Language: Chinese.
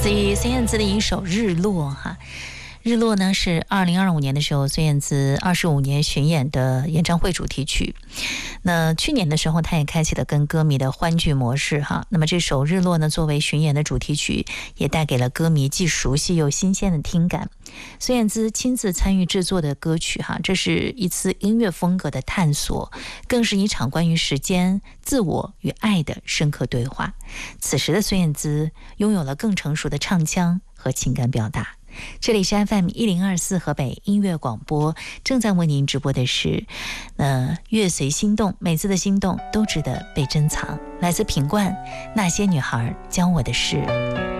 自于孙燕姿的一首《日落》哈。日落呢是2025年的时候孙燕姿25年巡演的演唱会主题曲。那去年的时候她也开启了跟歌迷的欢聚模式哈。那么这首日落呢作为巡演的主题曲，也带给了歌迷既熟悉又新鲜的听感。孙燕姿亲自参与制作的歌曲哈，这是一次音乐风格的探索，更是一场关于时间、自我与爱的深刻对话。此时的孙燕姿拥有了更成熟的唱腔和情感表达。这里是 FM1024 河北音乐广播，正在为您直播的是乐随心动，每次的心动都值得被珍藏。来自品冠，那些女孩教我的事。